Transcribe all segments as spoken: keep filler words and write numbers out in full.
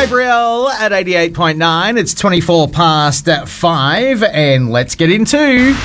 Gabriel at eighty-eight point nine. It's twenty-four past five, and let's get into...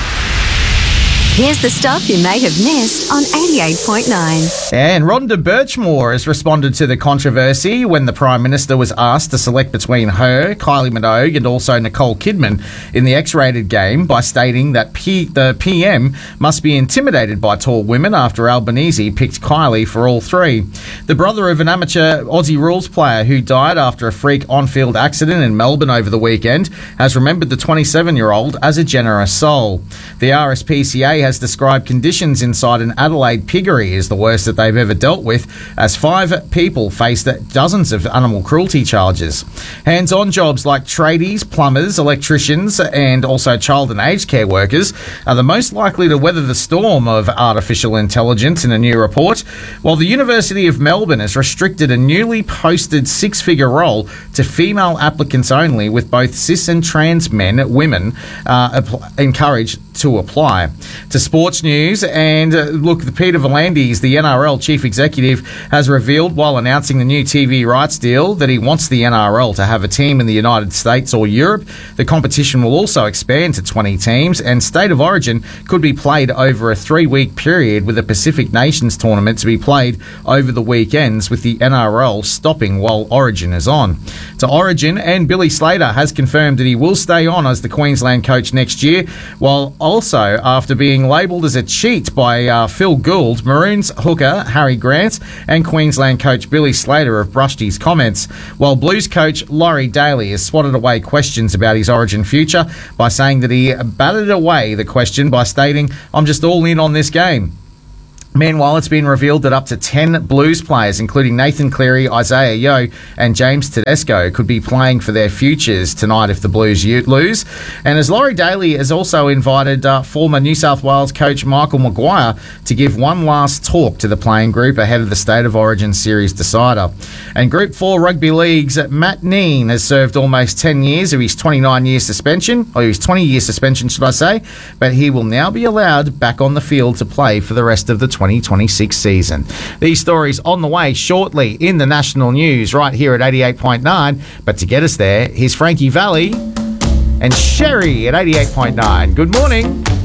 Here's the stuff you may have missed on eighty-eight point nine. And Rhonda Birchmore has responded to the controversy when the Prime Minister was asked to select between her, Kylie Minogue, and also Nicole Kidman in the X-rated game by stating that P- the P M must be intimidated by tall women after Albanese picked Kylie for all three. The brother of an amateur Aussie rules player who died after a freak on-field accident in Melbourne over the weekend has remembered the twenty-seven-year-old as a generous soul. The R S P C A has described conditions inside an Adelaide piggery as the worst that they've ever dealt with, as five people faced dozens of animal cruelty charges. Hands-on jobs like tradies, plumbers, electricians, and also child and aged care workers are the most likely to weather the storm of artificial intelligence in a new report, while the University of Melbourne has restricted a newly posted six-figure role to female applicants only, with both cis and trans men, women, uh, encouraged to apply. To sports news, and uh, look, the Peter V'landys, the N R L chief executive, has revealed while announcing the new T V rights deal that he wants the N R L to have a team in the United States or Europe. The competition will also expand to twenty teams, and State of Origin could be played over a three-week period, with a Pacific Nations tournament to be played over the weekends, with the N R L stopping while Origin is on. To Origin, and Billy Slater has confirmed that he will stay on as the Queensland coach next year, while also, after being labelled as a cheat by uh, Phil Gould, Maroons hooker Harry Grant and Queensland coach Billy Slater have brushed his comments, while Blues coach Laurie Daly has swatted away questions about his Origin future by saying that he batted away the question by stating, "I'm just all in on this game." Meanwhile, it's been revealed that up to ten Blues players, including Nathan Cleary, Isaiah Yeo and James Tedesco, could be playing for their futures tonight if the Blues lose. And as Laurie Daly has also invited uh, former New South Wales coach Michael Maguire to give one last talk to the playing group ahead of the State of Origin series decider. And Group four Rugby League's Matt Neen has served almost ten years of his twenty-nine-year suspension, or his twenty-year suspension, should I say, but he will now be allowed back on the field to play for the rest of the twenty twenty-six season. These stories on the way shortly in the national news right here at eighty-eight point nine. But to get us there, here's Frankie Valli and Sherry at eighty-eight point nine. Good morning.